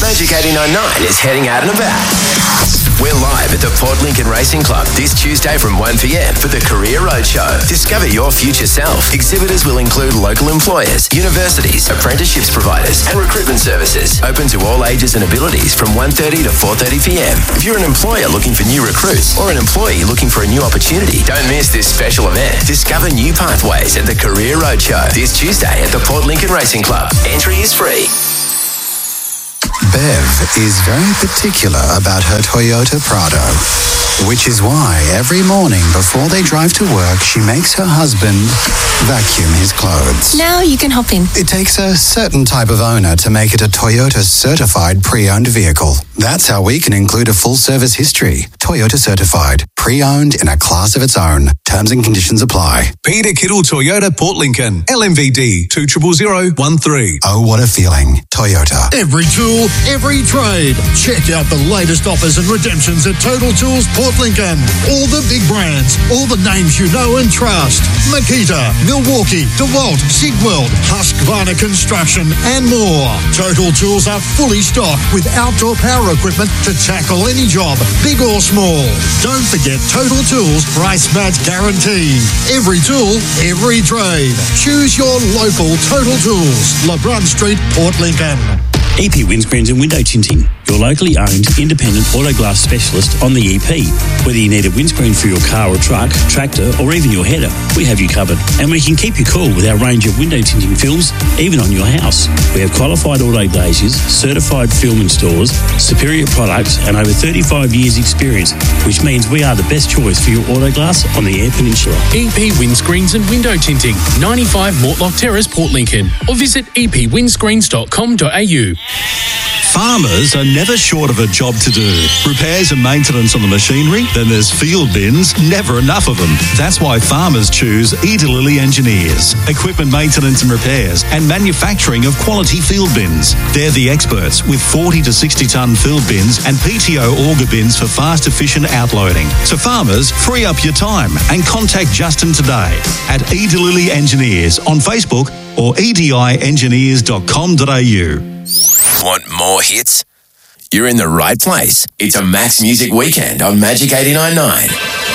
Magic 89.9 is heading out and about. We're live at the Port Lincoln Racing Club this Tuesday from 1 p.m. for the Career Roadshow. Discover your future self. Exhibitors will include local employers, universities, apprenticeships providers, and recruitment services. Open to all ages and abilities from 1:30 to 4:30 p.m. If you're an employer looking for new recruits or an employee looking for a new opportunity, don't miss this special event. Discover new pathways at the Career Roadshow this Tuesday at the Port Lincoln Racing Club. Entry is free. Bev is very particular about her Toyota Prado, which is why every morning before they drive to work, she makes her husband vacuum his clothes. Now you can hop in. It takes a certain type of owner to make it a Toyota certified pre-owned vehicle. That's how we can include a full service history. Toyota certified, pre-owned in a class of its own. Terms and conditions apply. Peter Kittle Toyota Port Lincoln, LMVD 2000013. Oh, what a feeling. Toyota. Every tool, every trade. Check out the latest offers and redemptions at Total Tools Port Lincoln. All the big brands, all the names you know and trust. Makita, Milwaukee, DeWalt, Sigweld, Husqvarna Construction, and more. Total Tools are fully stocked with outdoor power equipment to tackle any job, big or small. Don't forget Total Tools price match guarantee. Every tool, every trade. Choose your local Total Tools. LeBron Street, Port Lincoln. EP Windscreens and Window Tinting, your locally owned independent auto glass specialist on the EP. Whether you need a windscreen for your car or truck, tractor, or even your header, we have you covered. And we can keep you cool with our range of window tinting films, even on your house. We have qualified auto glazers, certified film installers, superior products, and over 35 years experience, which means we are the best choice for your auto glass on the Eyre Peninsula. EP Windscreens and Window Tinting, 95 Mortlock Terrace, Port Lincoln, or visit epwindscreens.com.au. Farmers are never short of a job to do. Repairs and maintenance on the machinery, then there's field bins, never enough of them. That's why farmers choose Edalili Engineers. Equipment maintenance and repairs and manufacturing of quality field bins. They're the experts with 40 to 60 tonne field bins and PTO auger bins for fast, efficient outloading. So farmers, free up your time and contact Justin today at Edalili Engineers on Facebook or ediengineers.com.au. Want more hits? You're in the right place. It's a Max Music Weekend on Magic 89.9.